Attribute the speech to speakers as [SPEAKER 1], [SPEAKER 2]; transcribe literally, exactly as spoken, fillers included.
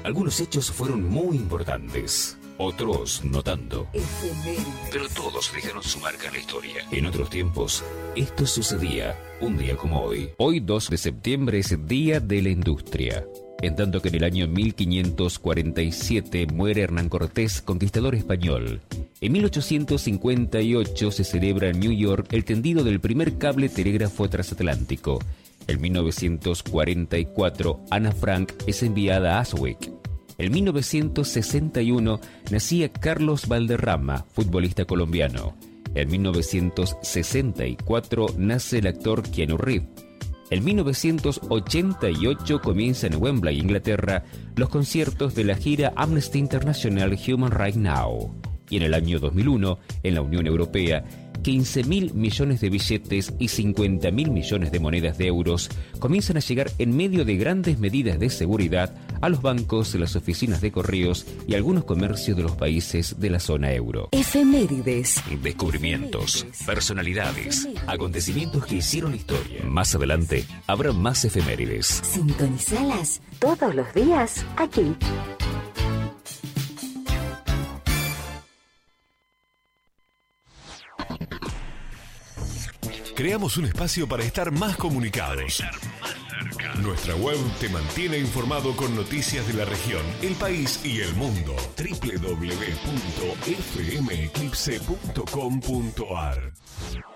[SPEAKER 1] Algunos hechos fueron muy importantes, otros no tanto. Pero todos dejaron su marca en la historia. En otros tiempos, esto sucedía un día como hoy. Hoy, dos de septiembre, es Día de la Industria. En tanto que en el año mil quinientos cuarenta y siete muere Hernán Cortés, conquistador español. En mil ochocientos cincuenta y ocho se celebra en New York el tendido del primer cable telégrafo transatlántico. En mil novecientos cuarenta y cuatro, Ana Frank es enviada a Auschwitz. En mil novecientos sesenta y uno nacía Carlos Valderrama, futbolista colombiano. En mil novecientos sesenta y cuatro nace el actor Keanu Reeves. En mil novecientos ochenta y ocho comienzan en Wembley, Inglaterra, los conciertos de la gira Amnesty International Human Rights Now. Y en el año dos mil uno, en la Unión Europea, quince mil millones de billetes y cincuenta mil millones de monedas de euros comienzan a llegar en medio de grandes medidas de seguridad a los bancos, las oficinas de correos y algunos comercios de los países de la zona euro.
[SPEAKER 2] Efemérides.
[SPEAKER 1] Descubrimientos, personalidades, acontecimientos que hicieron historia. Más adelante habrá más efemérides.
[SPEAKER 2] Sintonizalas todos los días aquí.
[SPEAKER 3] Creamos un espacio para estar más comunicados. Nuestra web te mantiene informado con noticias de la región, el país y el mundo. doble u doble u doble u punto f m eclipse punto com punto a r